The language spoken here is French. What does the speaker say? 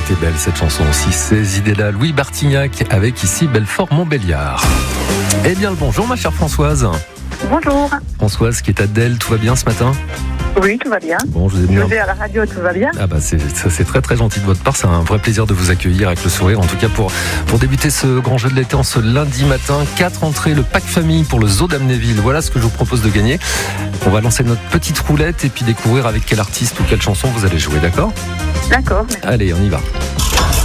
était belle cette chanson aussi. Ces idées-là, Louis Bartignac avec ici Belfort-Montbéliard. Eh bien le bonjour ma chère Françoise. Bonjour. Françoise qui est à Delle, tout va bien ce matin ? Oui, tout va bien. Bon, je vous ai mis Je vais à la radio, tout va bien. Ah bah c'est très très gentil de votre part, c'est un vrai plaisir de vous accueillir avec le sourire. En tout cas pour débuter ce grand jeu de l'été en ce lundi matin, 4 entrées, le pack famille pour le zoo d'Amnéville. Voilà ce que je vous propose de gagner. On va lancer notre petite roulette et puis découvrir avec quel artiste ou quelle chanson vous allez jouer, d'accord ? D'accord. Allez, on y va.